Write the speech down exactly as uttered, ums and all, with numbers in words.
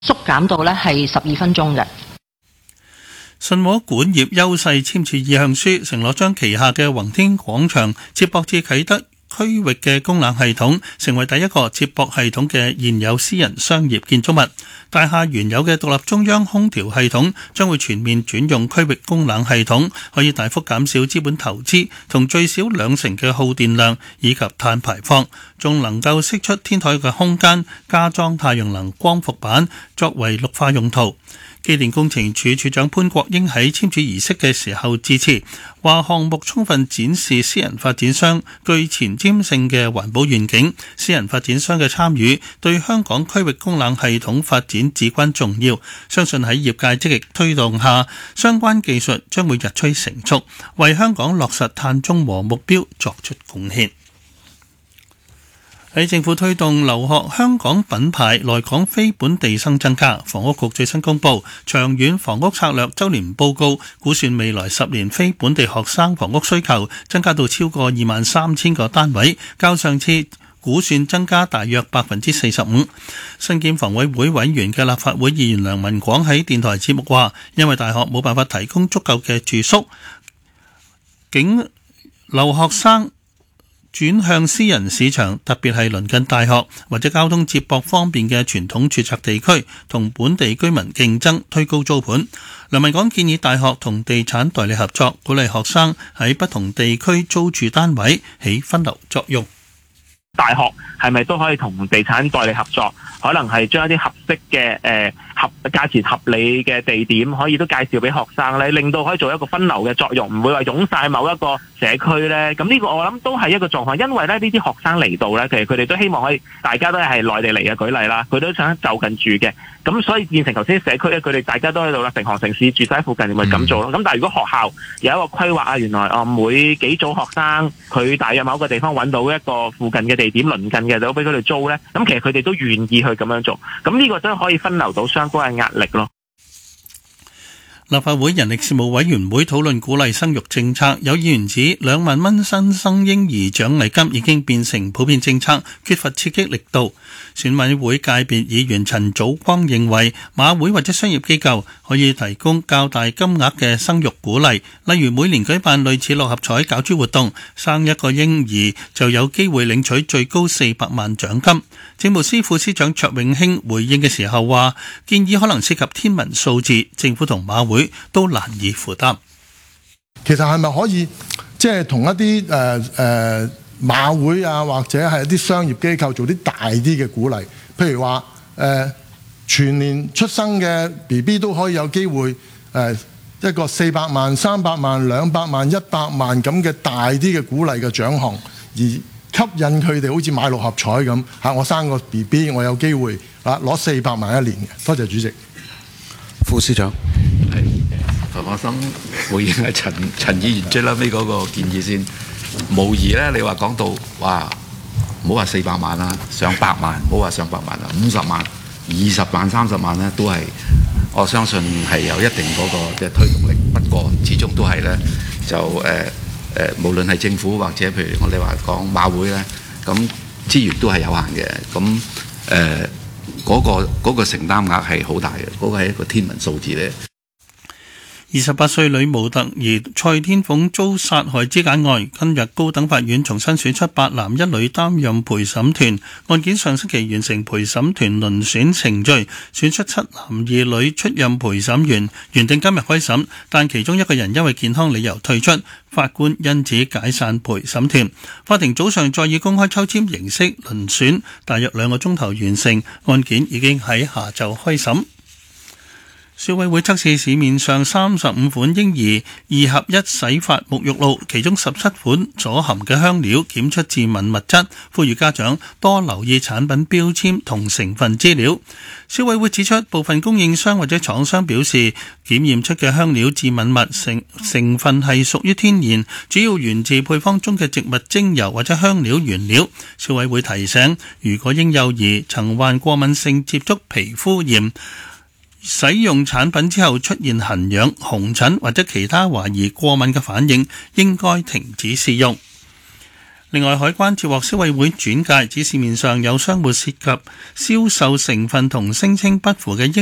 縮減到呢係十二分鐘嘅。 信和管業優勢簽署意向書，承諾將旗下嘅宏天廣場接駁至啟德區域嘅供冷系統，成為第一個接駁系統嘅現有私人商業建築物。大廈原有嘅獨立中央空調系統將會全面轉用區域供冷系統，可以大幅減少資本投資同最少兩成嘅耗電量以及碳排放，仲能夠釋出天台嘅空間，加裝太陽能光伏板作為綠化用途。機電工程署署長潘國英喺簽署儀式嘅時候致辭，話項目充分展示私人發展商具前瞻性嘅環保願景，私人發展商嘅參與對香港區域供冷系統發展至關重要。相信喺業界積極推動下，相關技術將會日趨成熟，為香港落實碳中和目標作出貢獻。喺政府推動留學香港品牌來港非本地生增加，房屋局最新公布長遠房屋策略週年報告，估算未來十年非本地學生房屋需求增加到超過二萬三千個單位，較上次估算增加大約百分之四十五。身兼房委會委員嘅立法會議員梁文廣喺電台節目話，因為大學冇辦法提供足夠嘅住宿，竟留學生轉向私人市場，特別係鄰近大學或者交通接駁方便嘅傳統住宅地區，同本地居民競爭，推高租盤。梁文廣建議大學同地產代理合作，鼓勵學生喺不同地區租住單位，起分流作用。 大學係咪都可以同地產代理合作？可能係將一啲合適嘅誒合價錢合理嘅地點，可以都介紹俾學生咧，令到可以做一個分流嘅作用，唔會話湧晒某一個社區咧。咁呢個我諗都係一個狀況，因為咧呢啲學生嚟到咧，其實佢哋都希望可以，大家都係內地嚟嘅，舉例啦，佢都想就近住嘅。咁所以變成頭先社區咧，佢哋大家都喺度啦，成行成市住晒喺附近，咪咁做咯。咁但係如果學校有一個規劃啊，原來哦每幾組學生佢大約某一個地方揾到一個附近嘅地點鄰近嘅，就俾佢哋租咧。咁其實佢哋都願意去咁樣做。咁呢個真係可以分流到相關嘅壓力咯。 立法會人力事務委員會討論鼓勵生育政策，有議員指兩萬蚊新生嬰兒獎勵金已經變成普遍政策，缺乏刺激力度。選委會界別議員陳祖光認為，馬會或者商業機構可以提供較大金額嘅生育鼓勵，例如每年舉辦類似六合彩攪珠活動，生一個嬰兒就有機會領取最高四百萬獎金。政務司副司長卓永興回應嘅時候話，建議可能涉及天文數字，政府同馬會都難以負擔。 其實係咪可以即係同一啲誒誒馬會啊，或者係一啲商業機構做啲大啲嘅鼓勵？譬如話誒、呃、全年出生嘅 B B 都可以有機會誒、呃、一個四百萬、三百萬、兩百萬、一百萬咁嘅大啲嘅鼓勵嘅獎項，而吸引佢哋好似買六合彩咁嚇，我生個 B B 我有機會啊攞四百萬一年嘅。多謝主席。 副司長，係，我想回應阿陳陳議員最後尾嗰個建議先。無疑咧，你話講到哇，唔好話四百萬啦，上百萬，唔好話上百萬啦，五十萬、二十萬、三十萬咧，都係我相信係有一定嗰個嘅推動力。不過始終都係咧，就誒誒、呃呃，無論係政府或者譬如我哋話講馬會咧，咁資源都係有限嘅。咁誒嗰個嗰個承擔額係好大嘅，嗰個係一個天文數字咧。 二十八歲女模特兒蔡天鳳遭殺害肢解案，今日高等法院重新選出八男一女擔任陪審團。案件上星期完成陪審團遴選程序，選出七男二女出任陪審員，原定今日開審，但其中一個人因為健康理由退出，法官因此解散陪審團。法庭早上再以公開抽籤形式遴選，大約兩個鐘頭完成，案件已經喺下晝開審。消委會測試市面上三十五款嬰兒二合一洗髮沐浴露，其中十七款所含嘅香料檢出致敏物質，呼籲家長多留意產品標籤同成分資料。消委會指出，部分供應商或者廠商表示，檢驗出嘅香料致敏物成成分係屬於天然，主要源自配方中嘅植物精油或者香料原料。消委會提醒，如果嬰幼兒曾患過敏性接觸皮膚炎，使用產品之後出現痕癢、紅疹或者其他懷疑過敏嘅反應，應該停止試用。 另外，海關接獲消委會轉介，指市面上有商戶涉及銷售成分同聲稱不符嘅